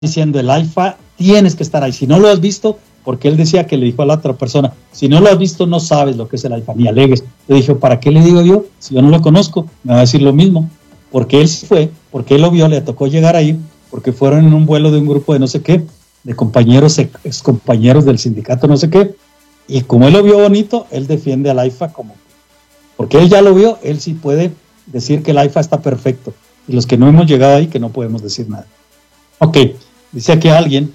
diciendo el AIFA, tienes que estar ahí. Si no lo has visto, porque él decía que le dijo a la otra persona, si no lo has visto no sabes lo que es el AIFA, ni alegues. Le dije, ¿para qué le digo yo? Si yo no lo conozco, me va a decir lo mismo. Porque él fue, porque él lo vio, le tocó llegar ahí, porque fueron en un vuelo de un grupo de no sé qué, de compañeros, excompañeros del sindicato no sé qué, y como él lo vio bonito, él defiende al AIFA como, porque él ya lo vio, él sí puede decir que el AIFA está perfecto, y los que no hemos llegado ahí que no podemos decir nada. Ok, dice aquí alguien,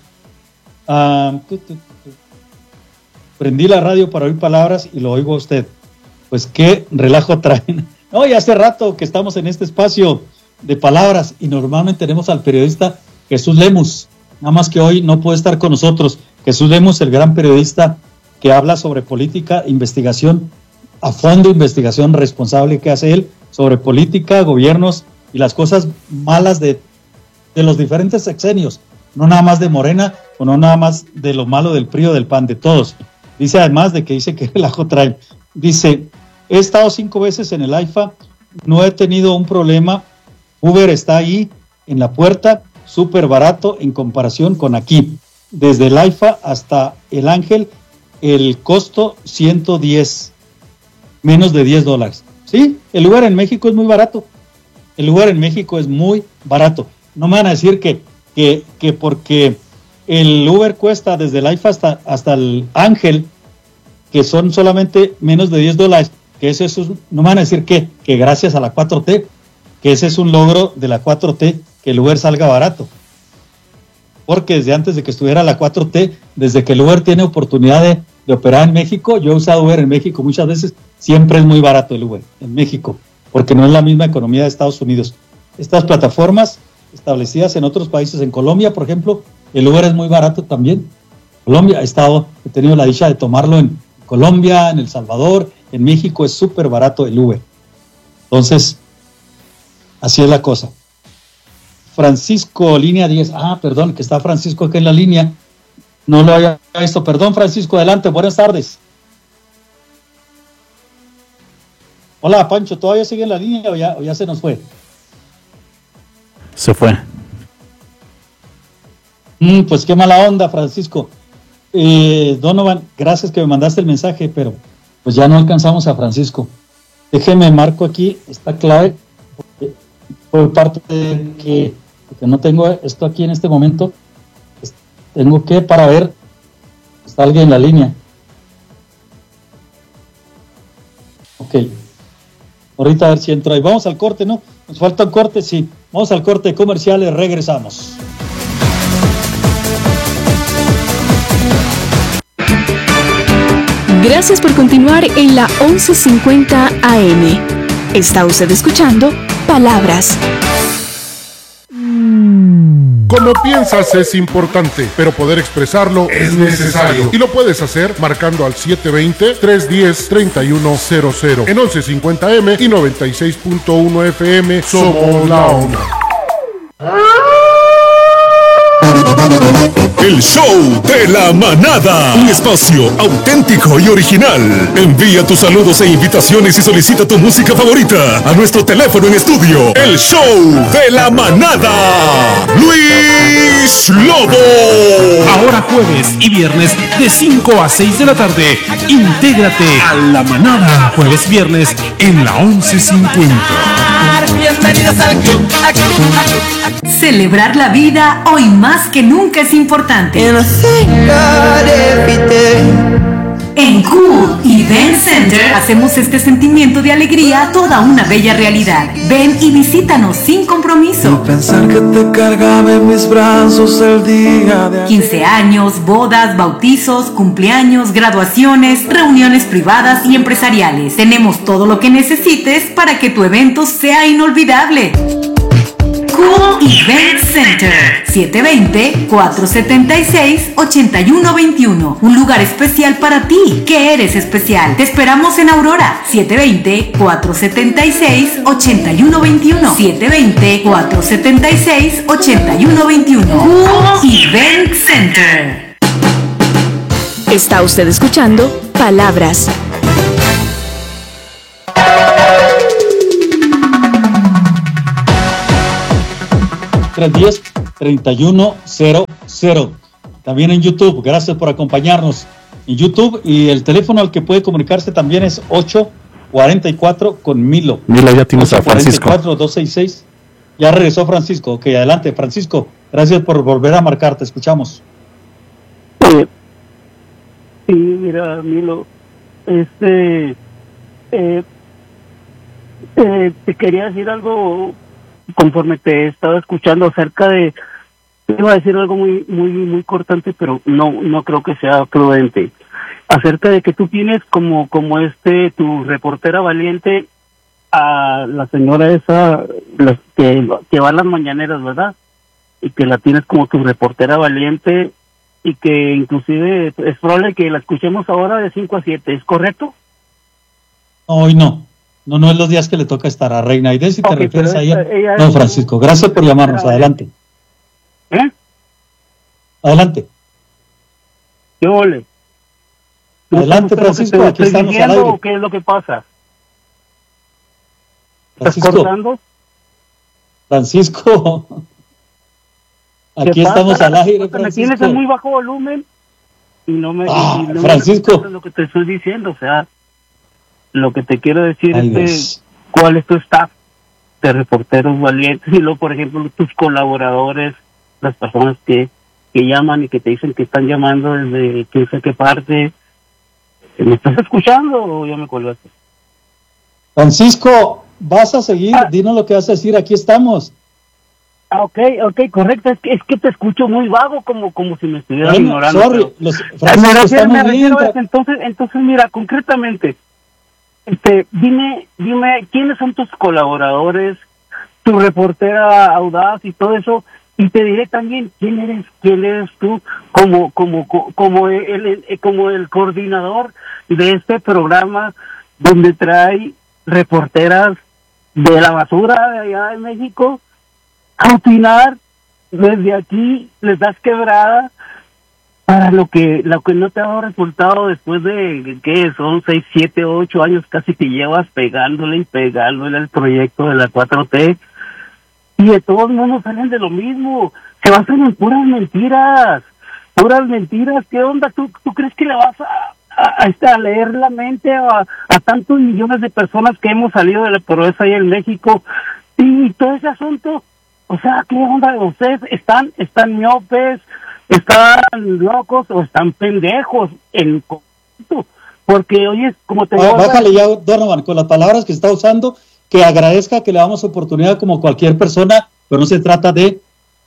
prendí la radio para oír palabras y lo oigo a usted. Pues qué relajo traen. No, ya hace rato que estamos en este espacio de palabras y normalmente tenemos al periodista Jesús Lemus, nada más que hoy no puede estar con nosotros. Jesús Lemus, el gran periodista que habla sobre política, investigación a fondo, investigación responsable que hace él sobre política, gobiernos y las cosas malas de los diferentes sexenios, no nada más de Morena o no nada más de lo malo del PRI o del PAN, de todos. Dice además de que dice que relajo traen. Dice, he estado 5 veces en el AIFA, no he tenido un problema, Uber está ahí en la puerta, súper barato en comparación con aquí. Desde el AIFA hasta el Ángel, el costo 110, menos de $10. Sí, el Uber en México es muy barato. El Uber en México es muy barato. No me van a decir que porque el Uber cuesta desde el AIFA hasta el Ángel, que son solamente menos de $10, que eso es, no me van a decir que gracias a la 4T, que ese es un logro de la 4T, que el Uber salga barato. Porque desde antes de que estuviera la 4T, desde que el Uber tiene oportunidad de operar en México, yo he usado Uber en México muchas veces, siempre es muy barato el Uber en México, porque no es la misma economía de Estados Unidos. Estas plataformas establecidas en otros países, en Colombia, por ejemplo, el Uber es muy barato también. Colombia, he tenido la dicha de tomarlo en Colombia, en El Salvador, en México es súper barato el Uber. Entonces, así es la cosa. Francisco, línea 10. Perdón, que está Francisco aquí en la línea. No lo había visto. Perdón, Francisco, adelante, buenas tardes. Hola, Pancho, ¿todavía sigue en la línea o ya se nos fue? Se fue. Pues qué mala onda, Francisco. Donovan, gracias que me mandaste el mensaje, pero pues ya no alcanzamos a Francisco. Déjeme marco aquí esta clave, por parte de que no tengo esto aquí en este momento. Tengo que, para ver, está alguien en la línea. Ok. Ahorita a ver si entro ahí. Vamos al corte, ¿no? Nos falta un corte, sí. Vamos al corte comerciales, regresamos. Gracias por continuar en la 1150 AM. Está usted escuchando Palabras. Como piensas es importante, pero poder expresarlo es necesario. Y lo puedes hacer marcando al 720-310-3100. En 1150M y 96.1 FM somos la onda. El show de la manada, un espacio auténtico y original. Envía tus saludos e invitaciones y solicita tu música favorita a nuestro teléfono en estudio. El show de la manada, Luis Lobo. Ahora jueves y viernes de 5 a 6 de la tarde. Intégrate a la manada. Jueves, viernes en la 1150. Bienvenidos al club. Celebrar la vida hoy más que nunca es importante. En Cool Event Center hacemos este sentimiento de alegría toda una bella realidad. Ven y visítanos sin compromiso. Y pensar que te cargaba en mis brazos el día de 15 años, bodas, bautizos, cumpleaños, graduaciones, reuniones privadas y empresariales. Tenemos todo lo que necesites para que tu evento sea inolvidable. Cool Event Center, 720-476-8121. Un lugar especial para ti, que eres especial. Te esperamos en Aurora, 720-476-8121. 720-476-8121. Cool Event Center. Está usted escuchando Palabras. Tres días. 3100. También en YouTube, gracias por acompañarnos en YouTube, y el teléfono al que puede comunicarse también es 844 con Milo. Milo, ya tienes a Francisco. 266. Ya regresó Francisco. Ok, adelante, Francisco. Gracias por volver a marcar, te escuchamos. Sí, mira, Milo, te quería decir algo conforme te estaba escuchando acerca de, iba a decir algo muy cortante, pero no creo que sea prudente, acerca de que tú tienes como tu reportera valiente a la señora esa que va a las mañaneras, ¿verdad? Y que la tienes como tu reportera valiente, y que inclusive es probable que la escuchemos ahora de 5 a 7, ¿es correcto? Hoy no es los días que le toca estar a Reina Aide, si te refieres a ella. No, Francisco, gracias por llamarnos, adelante. Adelante. ¿Qué ole? Adelante, Francisco, aquí estamos al aire. ¿O qué es lo que pasa? Francisco, ¿Estás cortando? Francisco, aquí estamos al aire, Francisco. Me tienes en muy bajo volumen y no me... Francisco. No, lo que te estoy diciendo, o sea, lo que te quiero decir es cuál es tu staff de reporteros valientes, y luego, por ejemplo, tus colaboradores, las personas que llaman y que te dicen que están llamando desde quién sé qué parte. ¿Me estás escuchando o ya me colgaste? Francisco, vas a seguir, dinos lo que vas a decir, aquí estamos. Ok, correcto, es que te escucho muy vago, como si me estuvieras ignorando. Sorry, Francisco, me refiero a eso. Entonces, mira, concretamente, dime, ¿quiénes son tus colaboradores, tu reportera audaz y todo eso? Y te diré también quién eres tú como el coordinador de este programa, donde trae reporteras de la basura de allá de México a opinar desde aquí, les das quebrada para lo que no te ha dado resultado después de, ¿qué? Son 6, 7, 8 años casi que llevas pegándole al proyecto de la 4T, y de todos modos salen de lo mismo, se basan en puras mentiras, ¿qué onda? ¿Tú crees que le vas a leer la mente a tantos millones de personas que hemos salido de la pobreza ahí en México, y todo ese asunto? O sea, ¿qué onda? ¿Ustedes están miopes, están locos o están pendejos en conjunto? Porque, oye, como te digo... Bájale ya, Donovan, con las palabras que está usando, que agradezca que le damos oportunidad como cualquier persona, pero no se trata de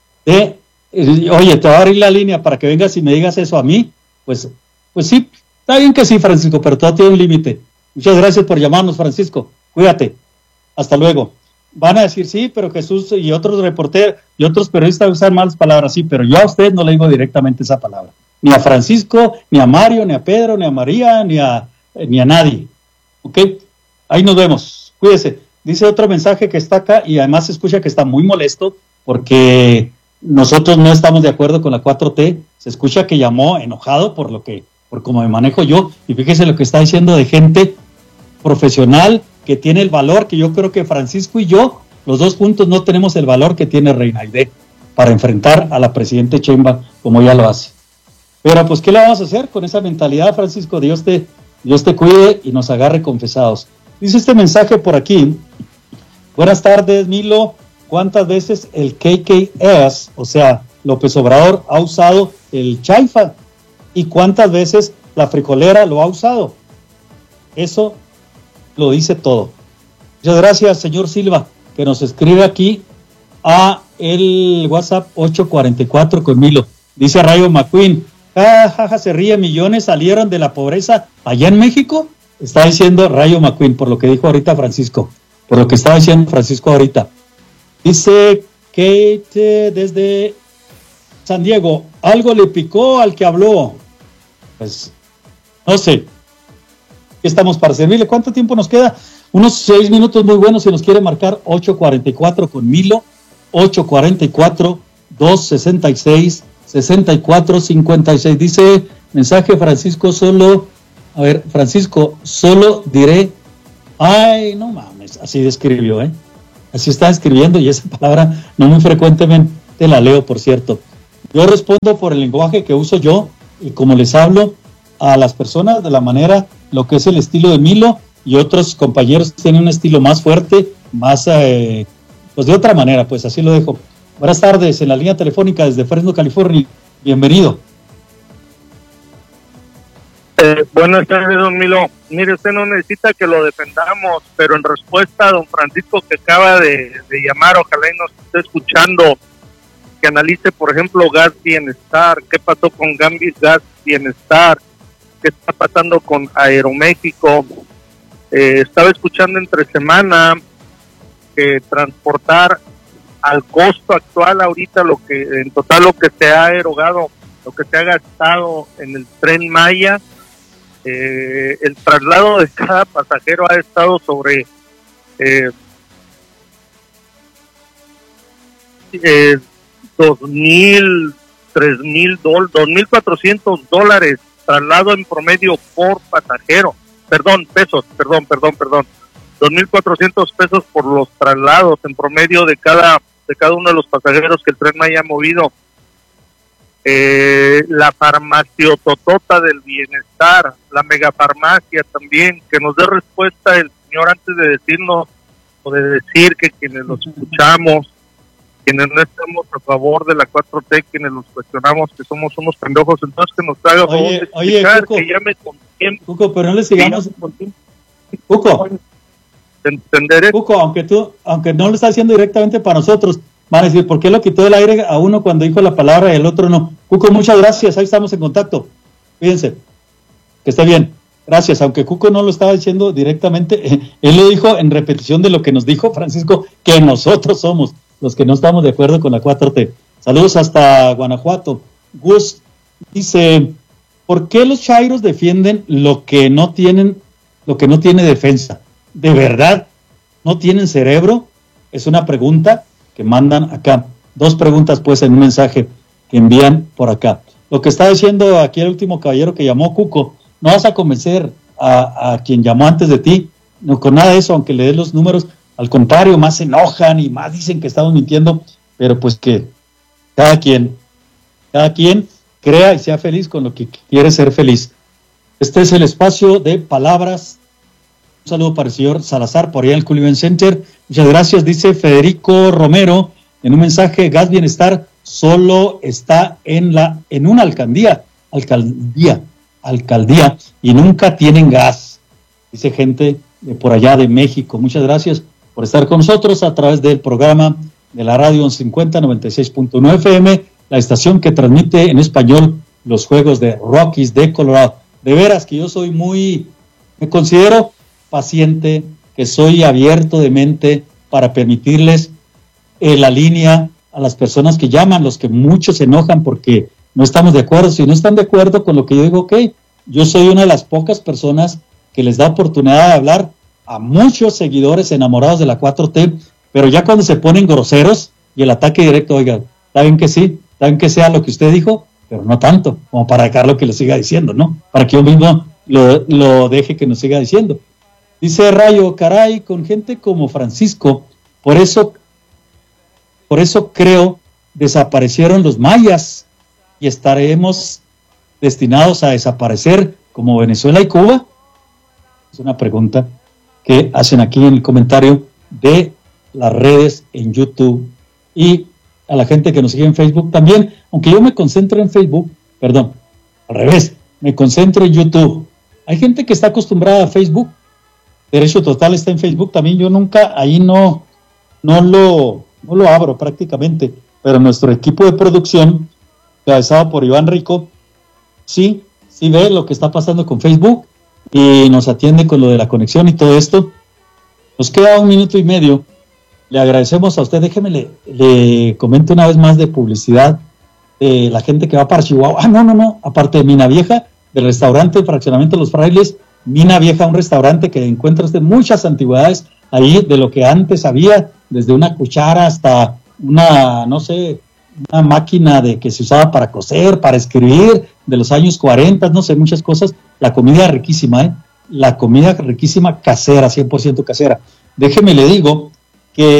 oye, te voy a abrir la línea para que vengas y me digas eso a mí. Pues sí, está bien que sí, Francisco, pero todo tiene un límite. Muchas gracias por llamarnos, Francisco. Cuídate. Hasta luego. Van a decir sí, pero Jesús y otros reporteros y otros periodistas usan malas palabras, sí, pero yo a usted no le digo directamente esa palabra. Ni a Francisco, ni a Mario, ni a Pedro, ni a María, ni a nadie. ¿Ok? Ahí nos vemos. Cuídese. Dice otro mensaje que está acá y además se escucha que está muy molesto porque nosotros no estamos de acuerdo con la 4T. Se escucha que llamó enojado por cómo me manejo yo, y fíjese lo que está diciendo de gente profesional que tiene el valor que yo creo que Francisco y yo, los dos juntos, no tenemos el valor que tiene Reina Aide para enfrentar a la presidenta Sheinbaum como ella lo hace. Pero pues, ¿qué le vamos a hacer con esa mentalidad, Francisco? Dios te cuide y nos agarre confesados. Dice este mensaje por aquí: buenas tardes, Milo. ¿Cuántas veces el KKS, o sea, López Obrador, ha usado el Chaifa? ¿Y cuántas veces la frijolera lo ha usado? Eso lo dice todo. Muchas gracias, señor Silva, que nos escribe aquí a el WhatsApp 844 con Milo. Dice Rayo McQueen, se ríe, millones salieron de la pobreza allá en México. Está diciendo Rayo McQueen, por lo que dijo ahorita Francisco, por lo que estaba diciendo Francisco ahorita. Dice Kate desde San Diego, algo le picó al que habló. Pues, no sé. Estamos para servirle. ¿Cuánto tiempo nos queda? Unos 6 minutos muy buenos. Si nos quiere marcar 844 con Milo, 844-266-6456. Dice mensaje Francisco, Francisco, solo diré, ay, no mames, así describió, así está escribiendo, y esa palabra no muy frecuentemente te la leo, por cierto. Yo respondo por el lenguaje que uso yo y como les hablo a las personas de la manera, lo que es el estilo de Milo, y otros compañeros tienen un estilo más fuerte, más, pues de otra manera, pues así lo dejo. Buenas tardes, en la línea telefónica desde Fresno, California. Bienvenido. Buenas tardes, don Milo. Mire, usted no necesita que lo defendamos, pero en respuesta a don Francisco que acaba de llamar, ojalá y nos esté escuchando, que analice, por ejemplo, Gas Bienestar, qué pasó con Gas Bienestar, qué está pasando con Aeroméxico. Estaba escuchando entre semana que transportar al costo actual ahorita, lo que en total lo que se ha erogado, lo que se ha gastado en el Tren Maya, el traslado de cada pasajero ha estado sobre $2,000, $3,000, $2,400 traslado en promedio por pasajero, pesos, 2,400 pesos por los traslados en promedio de cada uno de los pasajeros que el Tren Maya ha movido. La farmaciototota del bienestar, la megafarmacia también, que nos dé respuesta el señor antes de decirnos o de decir que quienes los escuchamos, quienes no estamos a favor de la 4T, quienes los cuestionamos que somos unos pendejos, entonces que nos haga favor de explicar, Cuco, que llame con tiempo. Cuco, pero no le sigamos. Cuco, ¿entenderé? Cuco, aunque no lo está haciendo directamente para nosotros, van a decir, ¿por qué lo quitó del aire a uno cuando dijo la palabra y el otro no? Cuco, muchas gracias, ahí estamos en contacto. Fíjense, que esté bien. Gracias, aunque Cuco no lo estaba diciendo directamente, él lo dijo en repetición de lo que nos dijo Francisco, que nosotros somos los que no estamos de acuerdo con la 4T. Saludos hasta Guanajuato. Gus dice, ¿por qué los chairos defienden lo que no tiene defensa? ¿De verdad no tienen cerebro? Es una pregunta que mandan acá. 2 preguntas pues en un mensaje que envían por acá. Lo que está diciendo aquí el último caballero que llamó, Cuco, no vas a convencer a quien llamó antes de ti, no con nada de eso, aunque le des los números, al contrario, más se enojan y más dicen que estamos mintiendo, pero pues que cada quien crea y sea feliz con lo que quiere ser feliz. Este es el espacio de palabras. Un saludo para el señor Salazar por allá en el Cullivan Center. Muchas gracias, dice Federico Romero en un mensaje. Gas Bienestar solo está en una alcaldía y nunca tienen gas, dice gente de por allá de México. Muchas gracias por estar con nosotros a través del programa de la radio 1150 96.9 FM, la estación que transmite en español los juegos de Rockies de Colorado. De veras que yo soy me considero paciente, que soy abierto de mente para permitirles la línea a las personas que llaman, los que muchos se enojan porque no estamos de acuerdo. Si no están de acuerdo con lo que yo digo, ok, yo soy una de las pocas personas que les da oportunidad de hablar a muchos seguidores enamorados de la 4T, pero ya cuando se ponen groseros y el ataque directo, oiga, saben que sí, saben que sea lo que usted dijo, pero no tanto, como para dejarlo que lo siga diciendo, ¿no? Para que yo mismo lo deje que nos siga diciendo. Dice Rayo, caray, con gente como Francisco, por eso creo, desaparecieron los mayas y estaremos destinados a desaparecer como Venezuela y Cuba. Es una pregunta que hacen aquí en el comentario de las redes en YouTube y a la gente que nos sigue en Facebook también, aunque yo me concentro en Facebook, al revés, me concentro en YouTube. Hay gente que está acostumbrada a Facebook, Derecho Total está en Facebook también, yo nunca, ahí no lo abro prácticamente, pero nuestro equipo de producción, encabezado por Iván Rico, sí ve lo que está pasando con Facebook y nos atiende con lo de la conexión y todo esto. Nos queda 1 minuto y medio. Le agradecemos a usted. Déjeme le comento una vez más de publicidad de la gente que va para Chihuahua. No. Aparte de Mina Vieja, del restaurante Fraccionamiento de los Frailes, Mina Vieja, un restaurante que encuentras de muchas antigüedades ahí, de lo que antes había, desde una cuchara hasta una máquina que se usaba para coser, para escribir, de los años 40, muchas cosas. La comida riquísima, la comida riquísima casera, 100% casera. Déjeme le digo que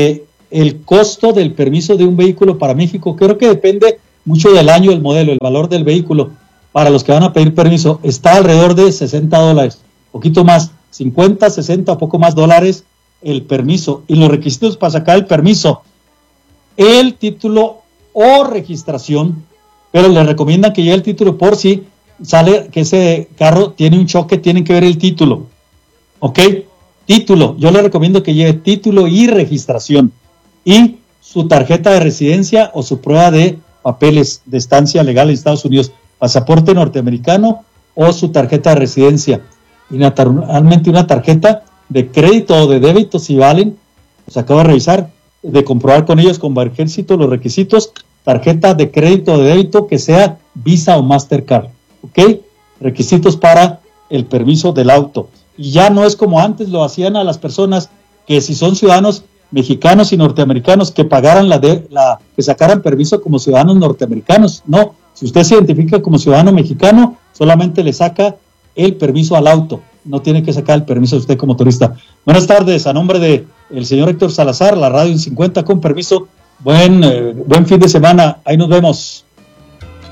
el costo del permiso de un vehículo para México, creo que depende mucho del año, el modelo, el valor del vehículo, para los que van a pedir permiso, está alrededor de $60, poquito más, 50, 60 o poco más dólares el permiso. Y los requisitos para sacar el permiso, el título o registración, pero le recomiendan que lleve el título por si sale que ese carro tiene un choque, tienen que ver el título, ¿ok? Título, yo le recomiendo que lleve título y registración y su tarjeta de residencia o su prueba de papeles de estancia legal en Estados Unidos, pasaporte norteamericano o su tarjeta de residencia. Y naturalmente una tarjeta de crédito o de débito si valen, pues acabo de revisar, de comprobar con ellos, con Banjército, los requisitos, tarjeta de crédito o de débito que sea Visa o Mastercard, ¿ok? Requisitos para el permiso del auto. Y ya no es como antes lo hacían a las personas que si son ciudadanos mexicanos y norteamericanos que pagaran que sacaran permiso como ciudadanos norteamericanos. No, si usted se identifica como ciudadano mexicano, solamente le saca el permiso al auto, no tiene que sacar el permiso de usted como turista. Buenas tardes, a nombre de el señor Héctor Salazar, la radio en 50, con permiso, buen fin de semana, ahí nos vemos.